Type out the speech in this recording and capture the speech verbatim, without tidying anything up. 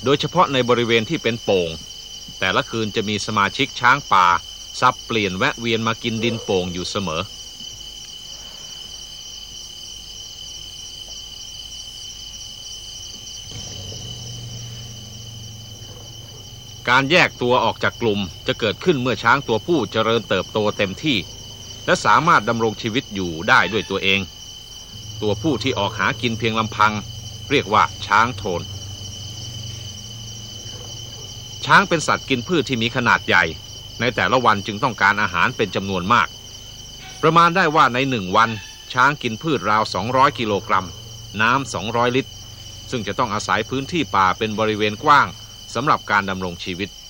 โดยเฉพาะในบริเวณที่เป็นโป่งแต่ละคืนจะมีสมาชิกช้างป่าสับเปลี่ยนแวะเวียนมากินดินโป่งอยู่เสมอการแยกตัวออกจากกลุ่มจะเกิดขึ้นเมื่อช้างตัวผู้เจริญเติบโตเต็มที่และสามารถดำรงชีวิตอยู่ได้ด้วยตัวเองตัวผู้ที่ออกหากินเพียงลำพังเรียกว่าช้างโทนช้างเป็นสัตว์กินพืชที่มีขนาดใหญ่ในแต่ละวันจึงต้องการอาหารเป็นจำนวนมากประมาณได้ว่าในหนึ่งวันช้างกินพืชราวสองร้อยกิโลกรัมน้ำสองร้อยลิตรซึ่งจะต้องอาศัยพื้นที่ป่าเป็นบริเวณกว้างสำหรับการดำรงชีวิต